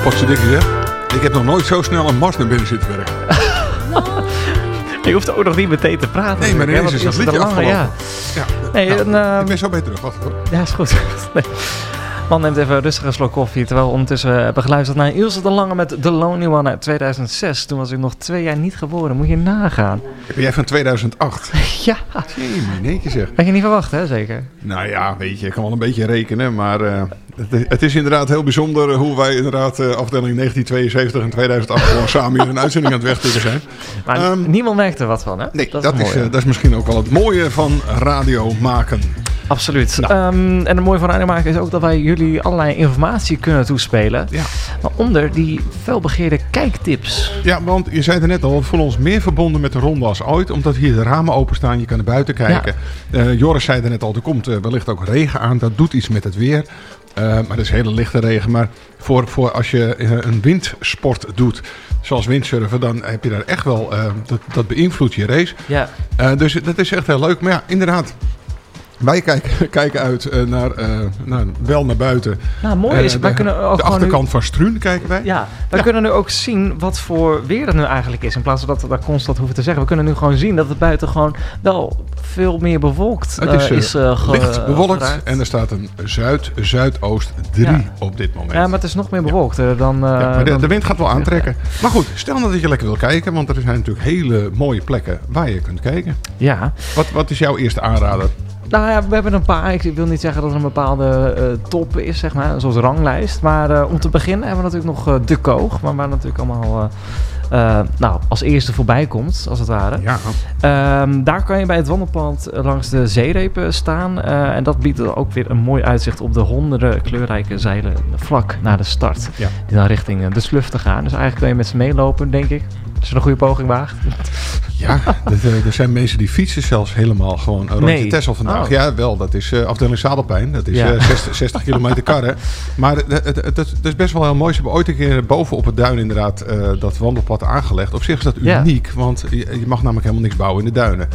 Potsdikkie, hè? Ik heb nog nooit zo snel een mars naar binnen zitten werken. Je hoeft ook nog niet meteen te praten. Nee, maar ineens is dat liedje afgelopen. Ja. Nee, ik ben zo bij terug. Wacht hoor. Ja, is goed. Nee. Man neemt even rustig een slok koffie. Terwijl we ondertussen hebben geluisterd naar Ilse de Lange met The Lonely One uit 2006. Toen was ik nog 2 jaar niet geboren. Moet je nagaan. Ben jij van 2008? Ja. Neetje zeg. Had je niet verwacht, hè? Zeker? Nou ja, weet je, ik kan wel een beetje rekenen. Maar het is inderdaad heel bijzonder hoe wij inderdaad afdeling 1972 en 2008 gewoon samen hier een uitzending aan het wegtikken zijn. Maar niemand merkt er wat van, hè? Nee, dat is misschien ook wel het mooie van radio maken. Absoluut. Nou. En het mooie van radio maken is ook dat wij jullie allerlei informatie kunnen toespelen. Ja. Waaronder die felbegeerde kijktips. Ja, want je zei het net al, we voelen ons meer verbonden met de ronde als ooit. Omdat hier de ramen openstaan, je kan naar buiten kijken. Ja. Joris zei er net al, er komt wellicht ook regen aan. Dat doet iets met het weer. Maar dat is hele lichte regen. Maar voor als je een windsport doet, zoals windsurfen, dan heb je daar echt wel, dat beïnvloedt je race. Ja. Dus dat is echt heel leuk. Maar ja, inderdaad. Wij kijken uit wel naar buiten. Nou, mooi is, wij kunnen ook de achterkant van Struun kijken wij. Ja, wij kunnen nu ook zien wat voor weer het nu eigenlijk is. In plaats van dat we daar constant hoeven te zeggen. We kunnen nu gewoon zien dat het buiten gewoon wel veel meer bewolkt is. Licht bewolkt en er staat een zuidoost 3 op dit moment. Ja, maar het is nog meer bewolkt dan... maar de wind gaat wel aantrekken. Ja. Maar goed, stel dat je lekker wil kijken. Want er zijn natuurlijk hele mooie plekken waar je kunt kijken. Ja. Wat is jouw eerste aanrader? Nou ja, we hebben een paar. Ik wil niet zeggen dat er een bepaalde top is, zeg maar, zoals ranglijst. Maar om te beginnen hebben we natuurlijk nog De Koog. Waar natuurlijk allemaal als eerste voorbij komt, als het ware. Ja. Daar kan je bij het wandelpad langs de zeerepen staan. En dat biedt ook weer een mooi uitzicht op de honderden kleurrijke zeilen vlak naar de start. Ja. Die dan richting de Sluf gaan. Dus eigenlijk kun je met ze meelopen, denk ik. Als je een goede poging waagt. Ja, er zijn mensen die fietsen zelfs helemaal gewoon rondje Texel vandaag. Oh. Ja, wel, dat is afdeling Zadelpijn. Dat is 60 kilometer karren. Maar het is best wel heel mooi. Ze hebben ooit een keer boven op het duin inderdaad dat wandelpad aangelegd. Op zich is dat uniek, want je mag namelijk helemaal niks bouwen in de duinen.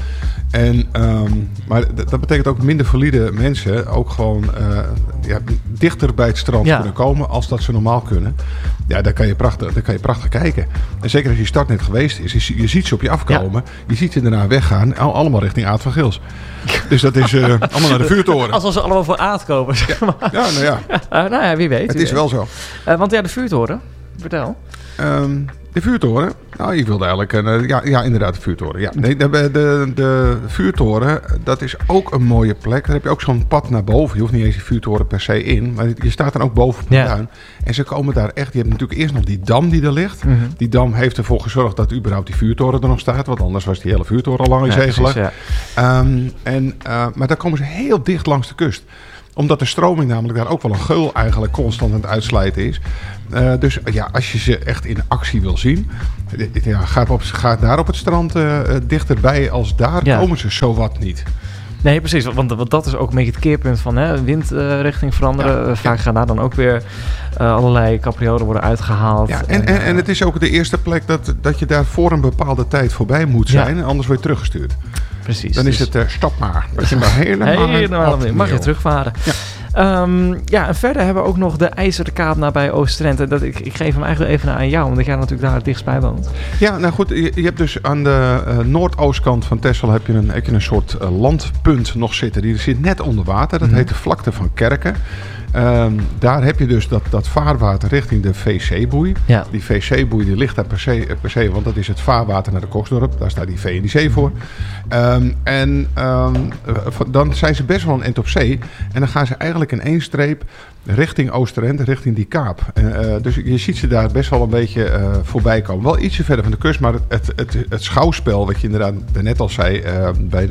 Maar dat betekent ook minder valide mensen ook gewoon dichter bij het strand kunnen komen als dat ze normaal kunnen. Ja, daar kan je prachtig kijken. En zeker als je start net geweest is, je ziet ze op je afkomen. Ja. Je ziet ze daarna weggaan, allemaal richting Aad van Gils. Dus dat is allemaal naar de vuurtoren. Alsof ze allemaal voor Aad komen, zeg maar. Ja, nou ja. Wie weet. Het is wel zo. Want de vuurtoren, vertel. De vuurtoren? Nou, ik wilde eigenlijk... inderdaad, de vuurtoren. Ja. Nee, de vuurtoren, dat is ook een mooie plek. Daar heb je ook zo'n pad naar boven. Je hoeft niet eens die vuurtoren per se in. Maar je staat dan ook boven op de duin. En ze komen daar echt... Je hebt natuurlijk eerst nog die dam die er ligt. Mm-hmm. Die dam heeft ervoor gezorgd dat überhaupt die vuurtoren er nog staat. Want anders was die hele vuurtoren al lang in zee gelegd. Maar daar komen ze heel dicht langs de kust. Omdat de stroming namelijk daar ook wel een geul eigenlijk constant aan het uitslijten is. Dus als je ze echt in actie wil zien, ga daar op het strand dichterbij als daar komen ze zowat niet. Nee, precies. Want dat is ook een beetje het keerpunt van windrichting veranderen. Vaak gaan daar dan ook weer allerlei capriolen worden uitgehaald. Ja, en het is ook de eerste plek dat je daar voor een bepaalde tijd voorbij moet zijn. En anders word je teruggestuurd. Precies. Dan is het stop maar. Dat je maar helemaal mag je terugvaren. Ja. En verder hebben we ook nog de IJzeren Kaap nabij Oost-Drenthe. Ik geef hem eigenlijk even aan jou, omdat jij natuurlijk daar het dichtstbij woont. Ja, nou goed. Je hebt dus aan de noordoostkant van Texel heb je een soort landpunt nog zitten. Die zit net onder water. Dat heet de vlakte van Kerken. Daar heb je dus dat vaarwater richting de VC-boei. Ja. Die VC-boei die ligt daar per se, want dat is het vaarwater naar de Koksdorp. Daar staat die VNIC voor. Dan zijn ze best wel een eind op zee. En dan gaan ze eigenlijk in één streep richting Oost-Drenthe, richting die kaap. Dus je ziet ze daar best wel een beetje voorbij komen. Wel ietsje verder van de kust, maar het schouwspel, wat je inderdaad net al zei, bij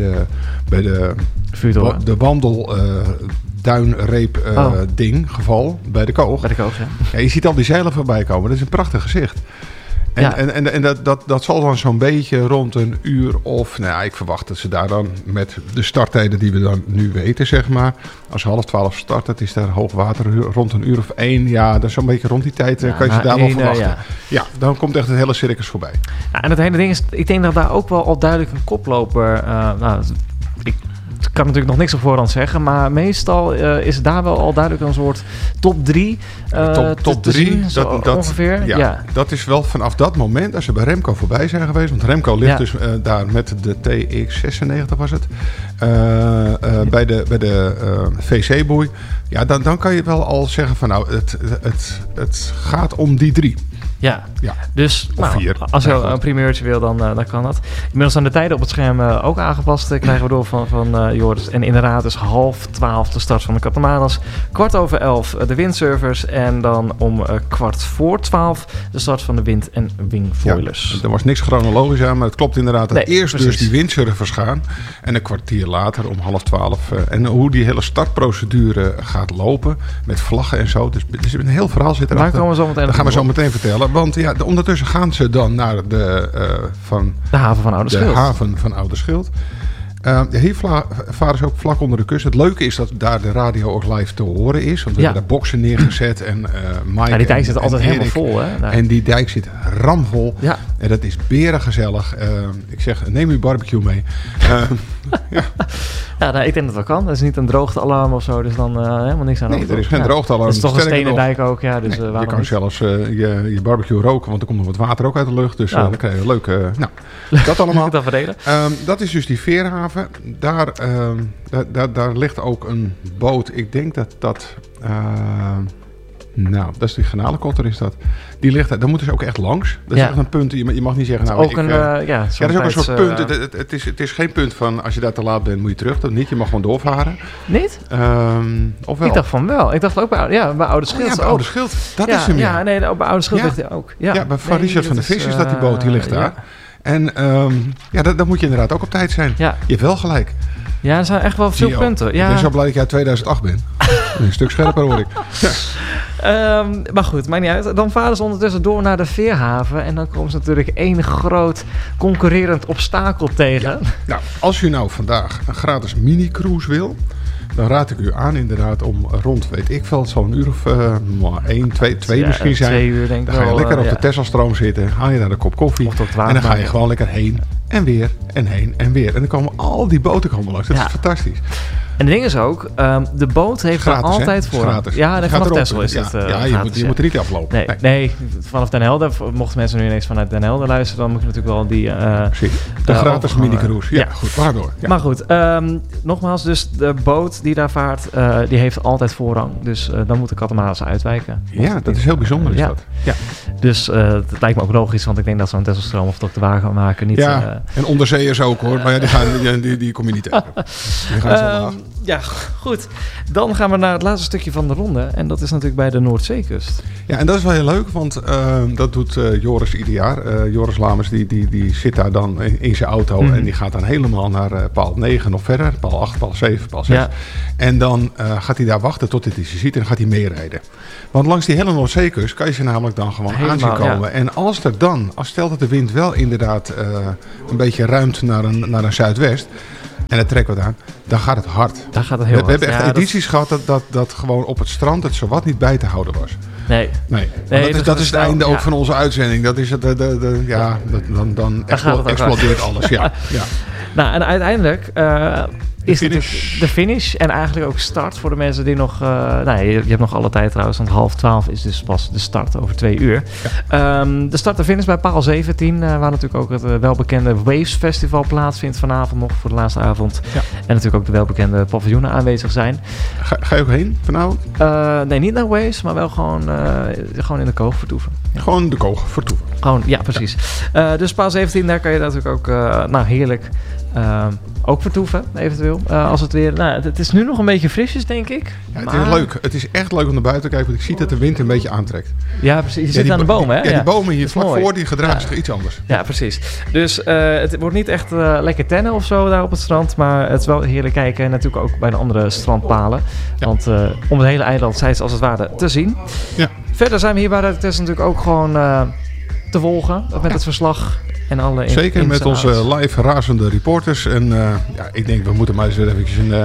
de wandel... duinreep geval bij de Koog. Bij de Koog, ja. Je ziet al die zeilen voorbij komen. Dat is een prachtig gezicht. En dat zal dan zo'n beetje rond een uur of... Nou ja, ik verwacht dat ze daar dan met de starttijden die we dan nu weten, zeg maar. Als 11:30 start, het is daar hoogwater rond een uur of 1. Ja, dat is zo'n beetje rond die tijd kan je ze daar wel verwachten. Ja, dan komt echt het hele circus voorbij. Ja, en het hele ding is, ik denk dat daar ook wel al duidelijk een koploper... kan natuurlijk nog niks op voorhand zeggen, maar meestal is daar wel al duidelijk een soort top 3 top 3, ongeveer. Ja, dat is wel vanaf dat moment, als ze bij Remco voorbij zijn geweest, want Remco ligt dus daar met de TX96 was het, bij de VC-boei. Ja, dan kan je wel al zeggen van nou, het gaat om die 3. Ja, dus of 4. Als je een primeurtje wil, dan kan dat. Inmiddels zijn de tijden op het scherm ook aangepast, krijgen we door van Joris. En inderdaad dus 11:30 de start van de Catamaras, 11:15 de windsurfers en dan om 11:15 de start van de wind- en wingfoilers. Ja, er was niks chronologisch aan, maar het klopt inderdaad dat eerst precies. dus die windsurfers gaan en een kwartier later om 11:30. En hoe die hele startprocedure gaat lopen met vlaggen en zo. Dus een heel verhaal zit erachter. Daar gaan we zo meteen vertellen. Want ja, ondertussen gaan ze dan naar de haven van Ouderschild. De haven van Ouderschild. Hier varen ze ook vlak onder de kust. Het leuke is dat daar de radio ook live te horen is. Want we hebben daar boksen neergezet en Mike die dijk zit altijd helemaal vol. Hè? En die dijk zit ramvol. Ja. En dat is berengezellig. Ik zeg, neem uw barbecue mee. Ja, ik denk dat dat kan. Dat is niet een droogtealarm of zo, dus dan helemaal niks aan. Nee, er is geen droogtealarm. Het is toch een stenen dijk ook, ja. Dus, je kan zelfs je barbecue roken, want er komt nog wat water ook uit de lucht. Dus dan krijg je een leuke... dat allemaal. dat verdelen. Dat is dus die veerhaven. Daar ligt ook een boot. Ik denk dat dat is die Garnalenkotter is dat. Die ligt daar. Daar moeten ze ook echt langs. Dat is echt een punt. Je mag niet zeggen... Nou, ook dat is ook een soort punt. Het is geen punt van als je daar te laat bent moet je terug. Dat niet. Je mag gewoon doorvaren. Niet? Of wel? Ik dacht van wel. Ik dacht ook bij Ouderschild. Bij Ouderschild. Dat is hem. Ja, nee, bij Ouderschild ligt hij ook. Ja, bij Richard van de Vis is dat die boot. Die ligt daar. En dan moet je inderdaad ook op tijd zijn. Ja. Je hebt wel gelijk. Ja, er zijn echt wel veel punten. Ja. Ik ben zo blij dat jij 2008 bent. Een stuk scherper hoor ik. Maar goed, maakt niet uit. Dan varen ze ondertussen door naar de veerhaven. En dan komen ze natuurlijk één groot concurrerend obstakel tegen. Ja. Nou, als u nou vandaag een gratis mini-cruise wil... dan raad ik u aan inderdaad om rond, weet ik veel, het zal een uur of 1, 2 misschien zijn. 2 uur denk ik. Dan ga je lekker op de Tesselstroom zitten, haal je daar een kop koffie. En dan ga je gewoon lekker heen en weer en heen en weer. En dan komen al die boten langs. Dat is fantastisch. En het ding is ook, de boot heeft er altijd voor. Gratis. Ja, vanaf Texel is het je moet er niet aflopen. Nee, vanaf Den Helder. Mochten mensen nu ineens vanuit Den Helder luisteren, dan moet je natuurlijk wel die... de gratis mini-cruise. Ja, goed, waar door. Ja. Maar goed, nogmaals, dus de boot die daar vaart, die heeft altijd voorrang. Dus dan moet de Catamaras uitwijken. Ja, dat is heel bijzonder. Is dat. Ja. Dus het lijkt me ook logisch, want ik denk dat zo'n Tesselstroom of Dr. Wagen maken niet... en onderzeeërs ook hoor, maar die kom je niet tegen. Die gaan zo laag. Ja, goed. Dan gaan we naar het laatste stukje van de ronde. En dat is natuurlijk bij de Noordzeekust. Ja, en dat is wel heel leuk, want dat doet Joris ieder jaar. Joris Lamers die zit daar dan in zijn auto en die gaat dan helemaal naar paal 9 of verder. Paal 8, paal 7, paal 6. Ja. En dan gaat hij daar wachten tot hij ze ziet en dan gaat hij meerijden. Want langs die hele Noordzeekust kan je ze namelijk dan gewoon aanzien komen. Ja. En als stel dat de wind wel inderdaad een beetje ruimt naar een zuidwest... en het trekt wat aan, dan gaat het hard. Dan gaat het heel hard. We hebben echt edities gehad dat gewoon op het strand het zowat niet bij te houden was. Nee. Dat is het einde ook van onze uitzending. Dat is het, dan explodeert alles. Ja. Nou, en uiteindelijk is de finish en eigenlijk ook start voor de mensen die nog... je hebt nog alle tijd trouwens, want 11:30 is dus pas de start over 2 uur. Ja. De start en finish bij paal 17, waar natuurlijk ook het welbekende Waves Festival plaatsvindt vanavond nog voor de laatste avond. Ja. En natuurlijk ook de welbekende paviljoenen aanwezig zijn. Ga je ook heen vanavond? Nee, niet naar Waves, maar wel gewoon in de Koog vertoeven. Ja. Gewoon de Koog vertoeven? Gewoon, ja, precies. Ja. Dus paal 17, daar kan je natuurlijk ook heerlijk... ook vertoeven, eventueel. Als het weer... Nou, het is nu nog een beetje frisjes, denk ik. Ja, het is leuk. Het is echt leuk om naar buiten te kijken, want ik zie dat de wind een beetje aantrekt. Ja, precies. Je zit aan de bomen, hè? Ja, die bomen hier vlak voor, die gedragen zich iets anders. Ja, precies. Dus het wordt niet echt lekker tennen of zo daar op het strand, maar het is wel heerlijk kijken. En natuurlijk ook bij de andere strandpalen. Ja. Want om het hele eiland zijn ze als het ware te zien. Ja. Verder zijn we hier bij de test natuurlijk ook gewoon te volgen met het verslag. En alle zeker met onze live razende reporters. En ik denk, we moeten maar eens eventjes een...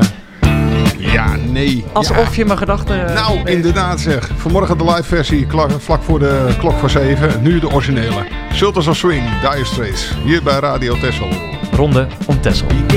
Alsof je mijn gedachten... Nou, inderdaad zeg. Vanmorgen de live versie, vlak voor de klok voor 7. Nu de originele. Sultans of Swing, Dire Straits. Hier bij Radio Texel. Ronde om Texel.